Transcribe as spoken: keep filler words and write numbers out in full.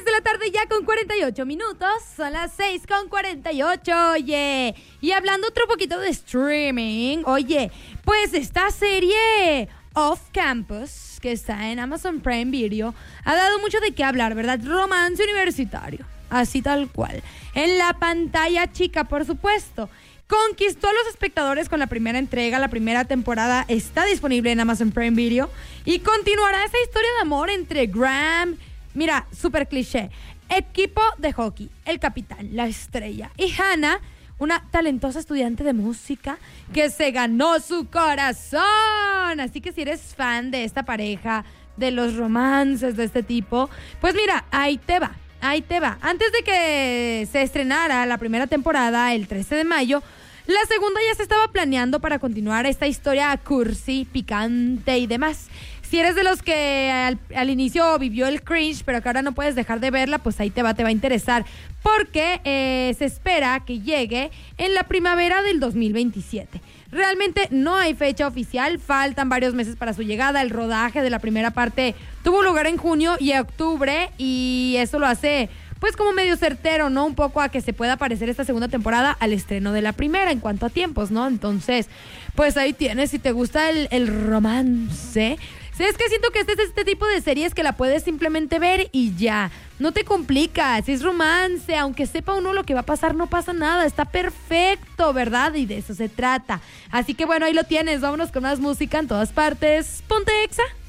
de la tarde ya con cuarenta y ocho minutos. Son las seis con cuarenta y ocho, oye. Y hablando otro poquito de streaming, oye, pues esta serie Off Campus, que está en Amazon Prime Video, ha dado mucho de qué hablar, ¿verdad? Romance universitario, así tal cual. En la pantalla chica, por supuesto. Conquistó a los espectadores con la primera entrega. La primera temporada está disponible en Amazon Prime Video y continuará esa historia de amor entre Graham, mira, súper cliché, equipo de hockey, el capitán, la estrella, y Hannah, una talentosa estudiante de música que se ganó su corazón. Así que si eres fan de esta pareja, de los romances de este tipo, pues mira, ahí te va. Ahí te va. Antes de que se estrenara la primera temporada, el trece de mayo, la segunda ya se estaba planeando para continuar esta historia cursi, picante y demás. Si eres de los que al, al inicio vivió el cringe, pero que ahora no puedes dejar de verla, pues ahí te va, te va a interesar. Porque eh, se espera que llegue en la primavera del dos mil veintisiete. Realmente no hay fecha oficial, faltan varios meses para su llegada. El rodaje de la primera parte tuvo lugar en junio y octubre, y eso lo hace pues como medio certero, ¿no? Un poco a que se pueda parecer esta segunda temporada al estreno de la primera en cuanto a tiempos, ¿no? Entonces, pues ahí tienes, si te gusta el, el romance. Sí, es que siento que este es este tipo de series que la puedes simplemente ver y ya. No te complicas, es romance, aunque sepa uno lo que va a pasar, no pasa nada, está perfecto, ¿verdad? Y de eso se trata. Así que bueno, ahí lo tienes, vámonos con más música en todas partes. Ponte Exa.